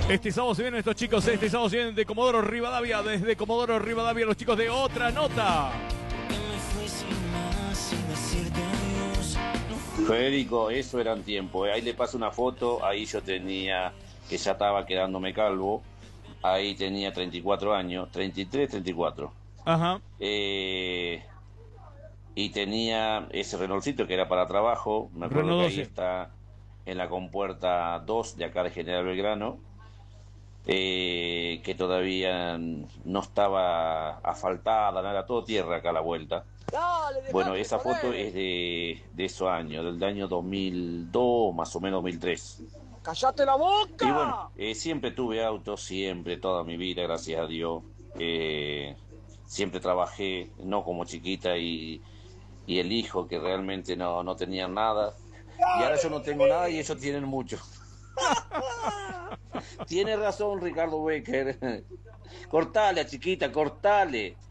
Este sábado se vienen estos chicos, este sábado se vienen de Comodoro Rivadavia, desde Comodoro Rivadavia los chicos de Otra Nota. Federico, eso eran tiempos. Ahí le paso una foto, ahí yo tenía, que ya estaba quedándome calvo, ahí tenía 34 años, 33, 34. Ajá. Y tenía ese Renaultcito que era para trabajo, me acuerdo Renault que ahí 12. está en la compuerta 2 de acá de General Belgrano, que todavía no estaba asfaltada, no era todo tierra acá a la vuelta. Bueno, esa foto es de esos años, del año 2002, más o menos 2003. ¡Cállate la boca! Y bueno, siempre tuve autos, siempre, toda mi vida, gracias a Dios. Siempre trabajé, no como chiquita y el hijo que realmente no tenían nada. Y ahora yo no tengo nada y ellos tienen mucho. Tiene razón Ricardo Becker. Cortale, chiquita, cortale.